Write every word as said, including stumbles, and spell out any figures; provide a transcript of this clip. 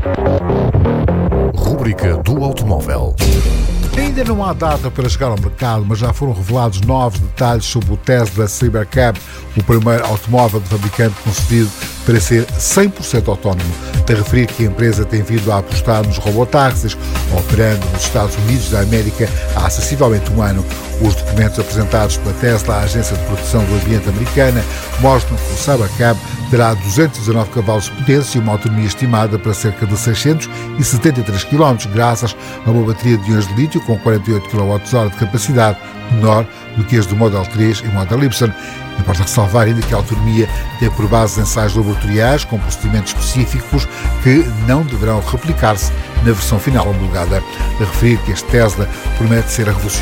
Rúbrica do automóvel. Ainda não há data para chegar ao mercado, mas já foram revelados novos detalhes sobre o Tesla Cybercab, o primeiro automóvel do fabricante concebido para ser cem por cento autónomo. De referir que a empresa tem vindo a apostar nos robotáxis, operando nos Estados Unidos da América há sensivelmente um ano. Os documentos apresentados pela Tesla à Agência de Proteção do Ambiente americana mostram que o Cybercab terá duzentos e dezanove cavalos de potência e uma autonomia estimada para cerca de seiscentos e setenta e três quilómetros, graças a uma bateria de íons de lítio com quarenta e oito quilowatt-hora de capacidade, menor do que as do Model três e Model Y. Importa ressalvar ainda que a autonomia tem por base ensaios laboratoriais com procedimentos específicos que não deverão replicar-se na versão final homologada. A referir que este Tesla promete ser a revolução